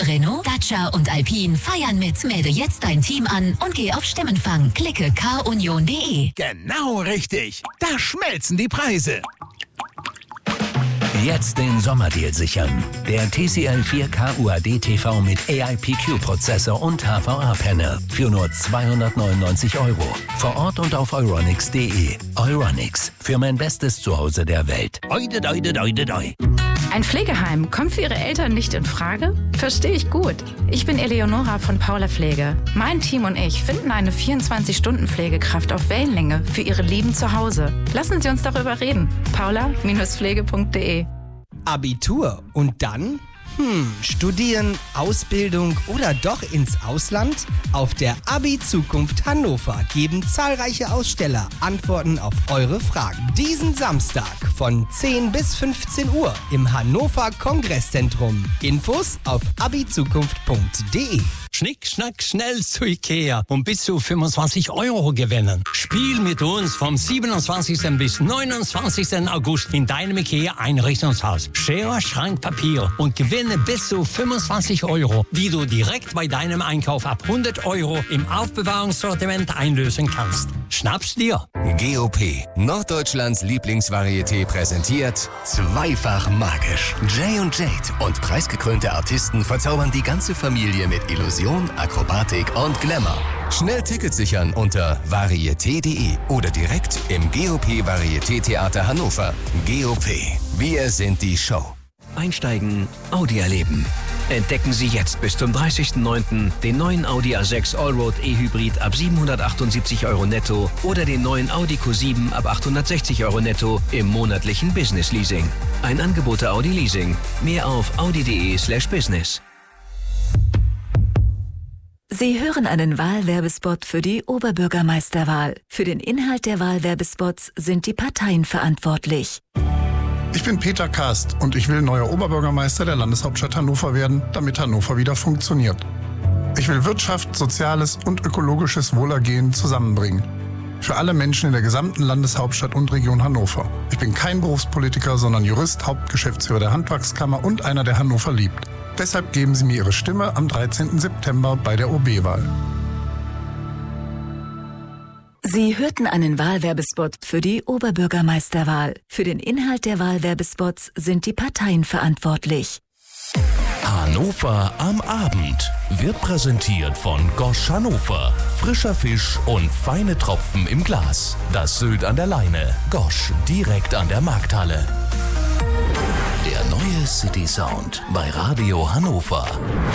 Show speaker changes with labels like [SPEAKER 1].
[SPEAKER 1] Renault, Dacia und Alpine feiern mit. Melde jetzt dein Team an und geh auf Stimmenfang. Klicke carunion.de.
[SPEAKER 2] Genau richtig. Da schmelzen die Preise.
[SPEAKER 3] Jetzt den Sommerdeal sichern. Der TCL 4K UAD TV mit AIPQ-Prozessor und HVA-Panel für nur 299 €. Vor Ort und auf euronics.de. Euronics, für mein bestes Zuhause der Welt.
[SPEAKER 2] Oide, oide, oide, oide.
[SPEAKER 4] Ein Pflegeheim kommt für Ihre Eltern nicht in Frage? Verstehe ich gut. Ich bin Eleonora von Paula Pflege. Mein Team und ich finden eine 24-Stunden-Pflegekraft auf Wellenlänge für Ihre Lieben zu Hause. Lassen Sie uns darüber reden. paula-pflege.de.
[SPEAKER 5] Abitur und dann? Studieren, Ausbildung oder doch ins Ausland? Auf der Abi-Zukunft Hannover geben zahlreiche Aussteller Antworten auf eure Fragen. Diesen Samstag von 10 bis 15 Uhr im Hannover Kongresszentrum. Infos auf abizukunft.de.
[SPEAKER 6] Schnick, schnack, schnell zu Ikea und bis zu 25 € gewinnen. Spiel mit uns vom 27. bis 29. August in deinem Ikea-Einrichtungshaus. Schere, Schrank, Papier und gewinne bis zu 25 €, die du direkt bei deinem Einkauf ab 100 € im Aufbewahrungssortiment einlösen kannst. Schnapp's dir!
[SPEAKER 7] GOP, Norddeutschlands Lieblingsvarieté, präsentiert Zweifach magisch. Jay und Jade und preisgekrönte Artisten verzaubern die ganze Familie mit Illusion, Akrobatik und Glamour. Schnell Tickets sichern unter varieté.de oder direkt im GOP Varieté Theater Hannover. GOP, wir sind die Show.
[SPEAKER 3] Einsteigen, Audi erleben. Entdecken Sie jetzt bis zum 30.09. den neuen Audi A6 Allroad E-Hybrid ab 778 € netto oder den neuen Audi Q7 ab 860 € netto im monatlichen Business Leasing. Ein Angebot der Audi Leasing. Mehr auf audi.de/business.
[SPEAKER 1] Sie hören einen Wahlwerbespot für die Oberbürgermeisterwahl. Für den Inhalt der Wahlwerbespots sind die Parteien verantwortlich.
[SPEAKER 8] Ich bin Peter Kast und ich will neuer Oberbürgermeister der Landeshauptstadt Hannover werden, damit Hannover wieder funktioniert. Ich will Wirtschaft, Soziales und ökologisches Wohlergehen zusammenbringen. Für alle Menschen in der gesamten Landeshauptstadt und Region Hannover. Ich bin kein Berufspolitiker, sondern Jurist, Hauptgeschäftsführer der Handwerkskammer und einer, der Hannover liebt. Deshalb geben Sie mir Ihre Stimme am 13. September bei der OB-Wahl.
[SPEAKER 1] Sie hörten einen Wahlwerbespot für die Oberbürgermeisterwahl. Für den Inhalt der Wahlwerbespots sind die Parteien verantwortlich.
[SPEAKER 3] Hannover am Abend wird präsentiert von Gosch Hannover. Frischer Fisch und feine Tropfen im Glas. Das Sylt an der Leine. Gosch, direkt an der Markthalle. Der neue City Sound bei Radio Hannover.